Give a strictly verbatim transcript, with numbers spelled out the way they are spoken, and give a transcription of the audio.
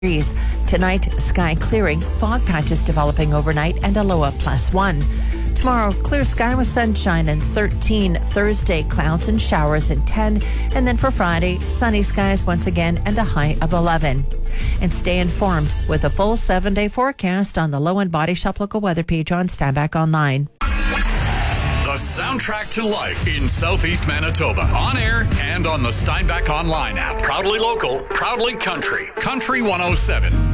degrees. Tonight, sky clearing, fog patches developing overnight, and a low of plus one. Tomorrow, clear sky with sunshine and thirteen. Thursday, clouds and showers and ten. And then for Friday, sunny skies once again and a high of eleven. And stay informed with a full seven-day forecast on the Low and Body Shop local weather page on Steinbach Online. The soundtrack to life in Southeast Manitoba. On air and on the Steinbach Online app. Proudly local, proudly country. Country one oh seven.